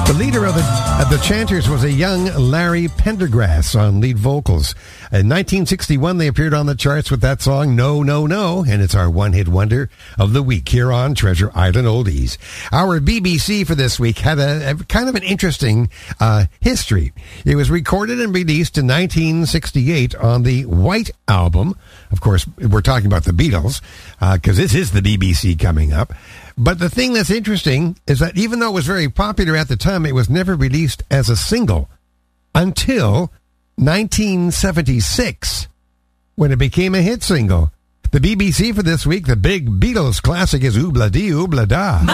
The leader of the Chanters was a young Larry Pendergrass on lead vocals. In 1961, they appeared on the charts with that song, No, No, No, and it's our one-hit wonder of the week here on Treasure Island Oldies. Our BBC for this week had a kind of an interesting history. It was recorded and released in 1968 on the White Album. Of course, we're talking about the Beatles, because this is the BBC coming up. But the thing that's interesting is that even though it was very popular at the time, it was never released as a single until 1976, when it became a hit single. The BBC for this week, the big Beatles classic is Oobla Dee Oobla Da.